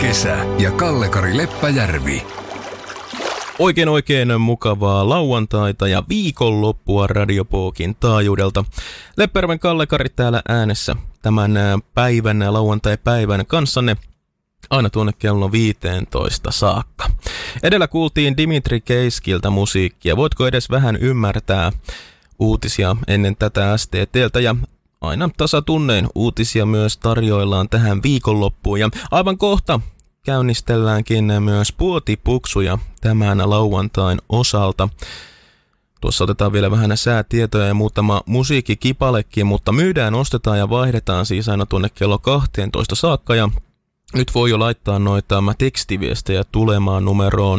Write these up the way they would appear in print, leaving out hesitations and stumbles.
Kesä ja Kalle-Kari Leppäjärvi. Oikein mukavaa lauantaita ja viikonloppua Radiopookin taajuudelta. Leppäjärven Kalle-Kari täällä äänessä tämän päivän, lauantai-päivän kanssanne aina tuonne kello 15 saakka. Edellä kuultiin Dimitri Keiskiltä musiikkia. Voitko edes vähän ymmärtää uutisia ennen tätä STT:ltä ja aina tasatunnein uutisia myös tarjoillaan tähän viikonloppuun ja aivan kohta käynnistelläänkin myös puotipuksuja tämän lauantain osalta. Tuossa otetaan vielä vähän säätietoja ja muutama musiikkikipalekin, mutta myydään, ostetaan ja vaihdetaan siis aina tuonne kello 12 saakka ja nyt voi jo laittaa noita tekstiviestejä tulemaan numeroon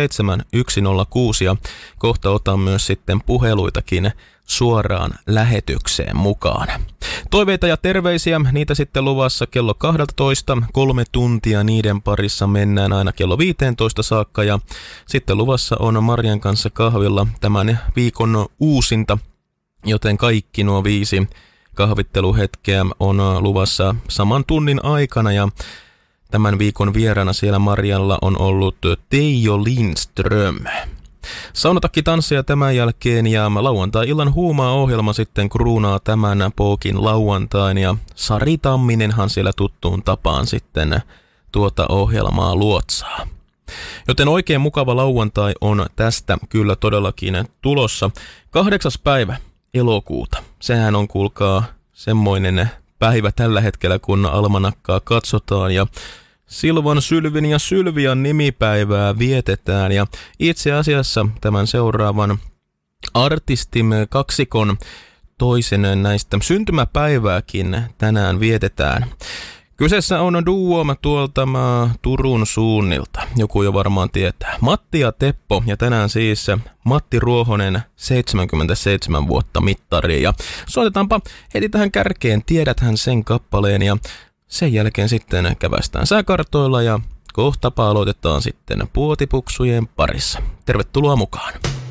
17106 ja kohta otan myös sitten puheluitakin suoraan lähetykseen mukaan. Toiveita ja terveisiä, niitä sitten luvassa kello 12, 3 tuntia niiden parissa mennään aina kello 15 saakka ja sitten luvassa on Marjan kanssa kahvilla tämän viikon uusinta, joten kaikki nuo 5 kahvitteluhetkeä on luvassa saman tunnin aikana ja tämän viikon vieraana siellä Marjalla on ollut Teijo Lindström. Saunatakki tanssia tämän jälkeen ja lauantai-illan huumaa-ohjelma sitten kruunaa tämän Pookin lauantain ja Sari Tamminenhan siellä tuttuun tapaan sitten tuota ohjelmaa luotsaa. Joten oikein mukava lauantai on tästä kyllä todellakin tulossa. 8. päivä elokuuta. Sehän on kuulkaa semmoinen päivä tällä hetkellä, kun almanakkaa katsotaan ja Silvan, Sylvin ja Sylvian nimipäivää vietetään ja itse asiassa tämän seuraavan artistimme kaksikon toisen näistä syntymäpäivääkin tänään vietetään. Kyseessä on duo tuolta Turun suunnilta, joku jo varmaan tietää. Matti ja Teppo ja tänään siis Matti Ruohonen 77 vuotta mittariin ja soitetaanpa heti tähän kärkeen, tiedäthän sen kappaleen ja sen jälkeen sitten kävästään sääkartoilla ja kohta aloitetaan sitten puotipuksujen parissa. Tervetuloa mukaan.